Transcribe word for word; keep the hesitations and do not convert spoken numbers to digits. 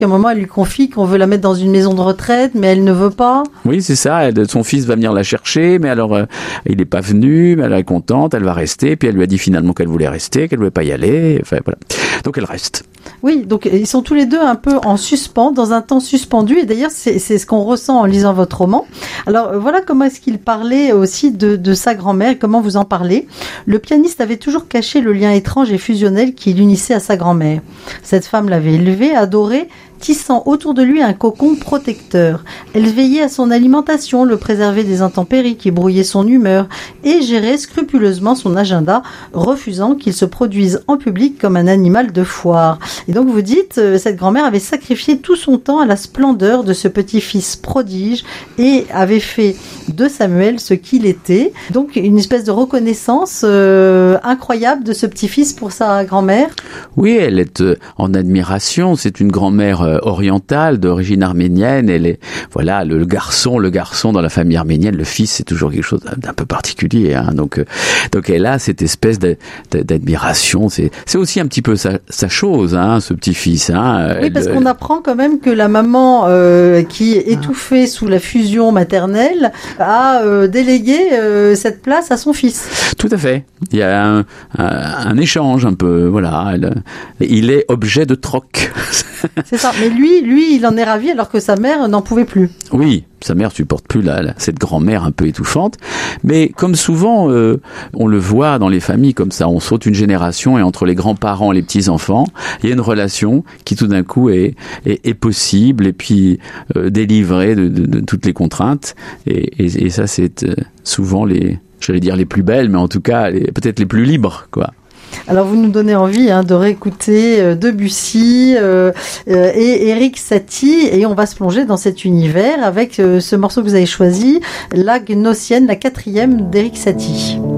À un moment, elle lui confie qu'on veut la mettre dans une maison de retraite, mais elle ne veut pas. Oui, c'est ça. Elle, son fils va venir la chercher, mais alors euh, il n'est pas venu, mais elle est contente, elle va rester. Puis elle lui a dit finalement qu'elle voulait rester, qu'elle ne voulait pas y aller. Enfin voilà. Donc elle reste. Oui, donc ils sont tous les deux un peu en suspens, dans un temps suspendu. Et d'ailleurs, c'est, c'est ce qu'on ressent en lisant votre roman. Alors voilà comment est-ce qu'il parlait aussi de, de sa grand-mère et comment vous en parlez. Le pianiste avait toujours caché le lien étrange et fusionnel qui l'unissait à sa grand-mère. Cette femme l'avait élevé, adoré, tissant autour de lui un cocon protecteur. Elle veillait à son alimentation, le préservait des intempéries qui brouillaient son humeur et gérait scrupuleusement son agenda, refusant qu'il se produise en public comme un animal de foire. Et donc vous dites, euh, cette grand-mère avait sacrifié tout son temps à la splendeur de ce petit-fils prodige et avait fait de Samuel ce qu'il était. Donc une espèce de reconnaissance euh, incroyable de ce petit-fils pour sa grand-mère. Oui, elle est euh, en admiration. C'est une grand-mère euh, orientale d'origine arménienne. Elle est, voilà, le, le garçon, le garçon dans la famille arménienne, le fils, c'est toujours quelque chose d'un peu particulier. Hein. Donc, euh, donc elle a cette espèce de, de, d'admiration. C'est, c'est aussi un petit peu sa, sa chose, hein, ce petit-fils. Hein. Oui, parce elle, qu'on apprend quand même que la maman euh, qui est étouffée sous la fusion maternelle a euh, délégué euh, cette place à son fils. Tout à fait. Il y a un, un, un échange un peu, voilà. Elle, il est objet de troc. C'est ça. Mais lui, lui, il en est ravi alors que sa mère n'en pouvait plus. Oui, sa mère supporte plus la, la, cette grand-mère un peu étouffante. Mais comme souvent, euh, on le voit dans les familles comme ça, on saute une génération et entre les grands-parents et les petits-enfants, il y a une relation qui tout d'un coup est, est, est possible et puis euh, délivrée de, de, de toutes les contraintes. Et, et, et ça, c'est euh, souvent les, j'allais dire les plus belles, mais en tout cas les, peut-être les plus libres, quoi. Alors vous nous donnez envie hein, de réécouter euh, Debussy euh, euh, et Erik Satie et on va se plonger dans cet univers avec euh, ce morceau que vous avez choisi, La Gnossienne, la quatrième d'Erik Satie.